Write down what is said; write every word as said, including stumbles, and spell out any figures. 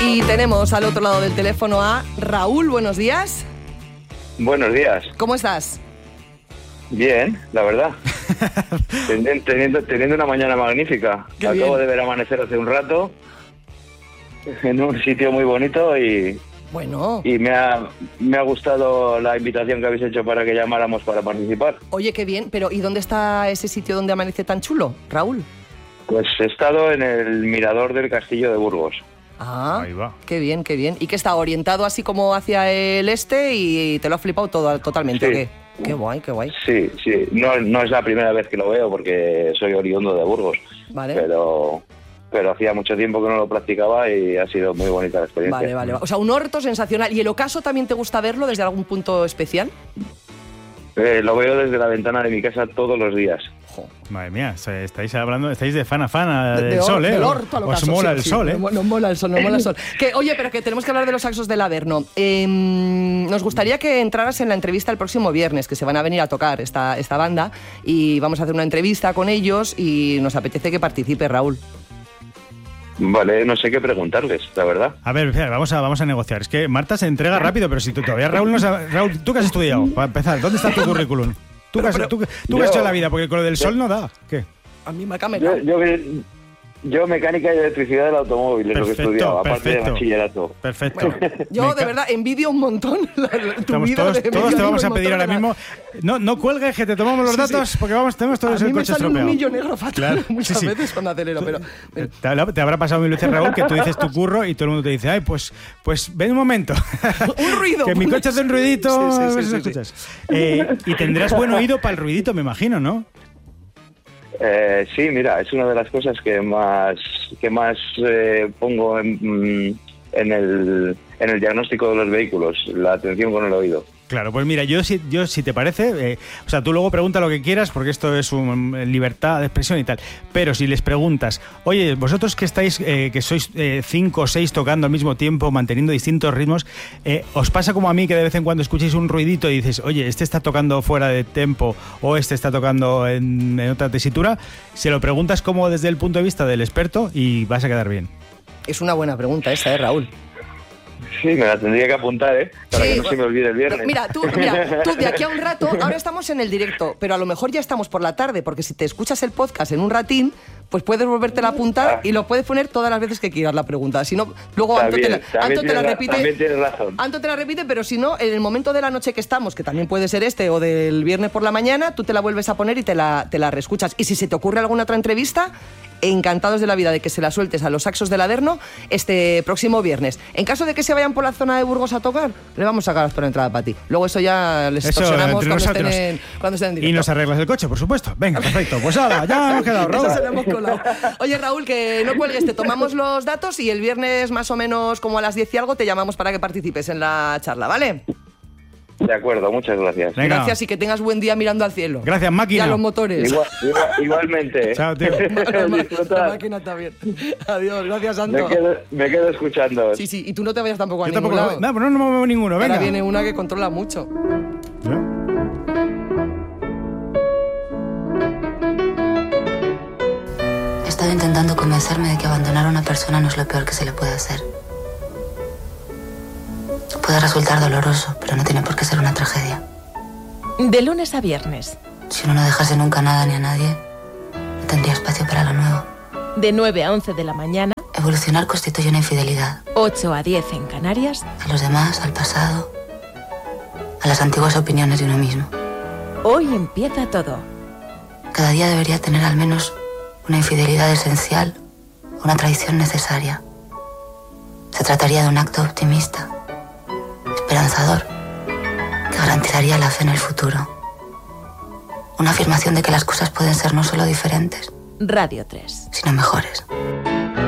Y tenemos al otro lado del teléfono a Raúl. Buenos días. Buenos días. ¿Cómo estás? Bien, la verdad. teniendo, teniendo, teniendo una mañana magnífica. Qué Acabo bien. de ver amanecer hace un rato en un sitio muy bonito y, Bueno, y me, ha, me ha gustado la invitación que habéis hecho para que llamáramos para participar. oye, qué bien. Pero ¿y dónde está ese sitio donde amanece tan chulo, Raúl? Pues he estado en el mirador del Castillo de Burgos. Ah, Ahí va. qué bien, qué bien. ¿Y que está orientado así como hacia el este y te lo ha flipado todo totalmente? Sí. ¿O qué? Qué guay, qué guay. Sí, sí. No, no es la primera vez que lo veo porque soy oriundo de Burgos. Vale. Pero, pero hacía mucho tiempo que no lo practicaba y ha sido muy bonita la experiencia. Vale, vale. O sea, un orto sensacional. ¿Y el ocaso también te gusta verlo desde algún punto especial? Eh, lo veo desde la ventana de mi casa todos los días. Jo. Madre mía, o sea, estáis hablando, estáis de fan a fan De- del de or- sol, ¿eh? del orto al Os ocaso, mola sí, el sí. sol, ¿eh? Nos, nos mola el sol, nos mola el sol. Que, oye, pero que tenemos que hablar de los saxos del Averno. Eh, nos gustaría que entraras en la entrevista el próximo viernes, que se van a venir a tocar esta, esta banda, y vamos a hacer una entrevista con ellos y nos apetece que participe, Raúl. Vale, no sé qué preguntarles, la verdad. A ver, espera, vamos a, vamos a negociar. Es que Marta se entrega rápido, pero si tú todavía Raúl no sabe... Raúl, ¿tú qué has estudiado? Para empezar, ¿dónde está tu currículum? ¿Tú qué has, tú, tú qué has yo- hecho la vida? Porque con lo del sol no da. ¿Qué? A mí me ha Yo, camelado. yo, yo mecánica y electricidad del automóvil es lo que he Perfecto, estudiado, aparte de perfecto. bachillerato. Perfecto. Yo, Me de ca- verdad, envidio un montón la, la- tu Estamos vida todos, de todos medio te vamos a libro y pedir motor ahora de la- mismo. No, no cuelgues, que te tomamos los Sí, sí. datos, porque vamos, tenemos todos A el mí me coche sale un estropeado. millo negro fatal Claro, muchas sí, sí. veces cuando acelero, pero... Eh, Te, habrá- te habrá pasado mil veces, Raúl, que tú dices tu curro y todo el mundo te dice, ay, pues, pues ven un momento. Un ruido. Que mi coche hace un ruidito. Sí, sí, a sí, ver si sí, lo sí. escuchas. Eh, y tendrás buen oído para el ruidito, me imagino, ¿no? Eh, sí, mira, es una de las cosas que más que más eh, pongo en, mm, en, el, en el diagnóstico de los vehículos, la atención con el oído. Claro, pues mira, yo si, yo, si te parece, eh, o sea, tú luego pregunta lo que quieras, porque esto es un, eh, libertad de expresión y tal, pero si les preguntas, oye, vosotros que estáis, eh, que sois eh, cinco o seis tocando al mismo tiempo, manteniendo distintos ritmos, eh, ¿os pasa como a mí que de vez en cuando escucháis un ruidito y dices, oye, este está tocando fuera de tempo o este está tocando en, en otra tesitura? Se lo preguntas como desde el punto de vista del experto y vas a quedar bien. Es una buena pregunta esa, ¿eh, Raúl? Sí, me la tendría que apuntar, ¿eh? Para Sí, que no se me olvide el viernes. No, mira, tú, mira, tú de aquí a un rato, ahora estamos en el directo, pero a lo mejor ya estamos por la tarde, porque si te escuchas el podcast en un ratín, pues puedes volvértela a apuntar y lo puedes poner todas las veces que quieras la pregunta. Si no, luego Anto te la, También, también Anto te la tienes ra- repite. también tienes razón. Anto te la repite, pero si no, en el momento de la noche que estamos, que también puede ser este o del viernes por la mañana, tú te la vuelves a poner y te la, te la reescuchas. Y si se te ocurre alguna otra entrevista, encantados de la vida de que se la sueltes a los saxos del Averno este próximo viernes. En caso de que se vayan por la zona de Burgos a tocar, le vamos a sacar por entrada para ti. Luego eso ya les Eso, extorsionamos entre cuando estén, nosotros. en, cuando estén en Y directo. nos arreglas el coche, por supuesto. Venga, perfecto. Pues ahora, ya hemos quedado, Raúl. Eso se lo hemos colado. Oye, Raúl, que no cuelgues, te tomamos los datos y el viernes más o menos como a las diez y algo te llamamos para que participes en la charla, ¿vale? De acuerdo, muchas gracias. Venga. Gracias y que tengas buen día mirando al cielo. Gracias, Y máquina. a los motores. Igual- igual- igualmente. ¿eh? Chao, tío. La, ma- Disfrutad. la máquina también. Adiós, gracias, Santo. Me quedo, me quedo escuchando. Sí, sí, y tú no te vayas tampoco a Yo ningún tampoco. lado. No, pero no me muevo ninguno, venga. Ahora viene una que controla mucho. ¿Eh? He estado intentando convencerme de que abandonar a una persona no es lo peor que se le puede hacer. Puede resultar doloroso, pero no tiene por qué ser una tragedia. De lunes a viernes, Si uno no dejase nunca nada ni a nadie, no tendría espacio para lo nuevo. de nueve a once de la mañana, Evolucionar constituye una infidelidad. ocho a diez en Canarias. A los demás, al pasado, a las antiguas opiniones de uno mismo. Hoy empieza todo. Cada día debería tener al menos una infidelidad esencial, una traición necesaria. Se trataría de un acto optimista, esperanzador, que garantizaría la fe en el futuro. Una afirmación de que las cosas pueden ser no solo diferentes, Radio tres. sino mejores.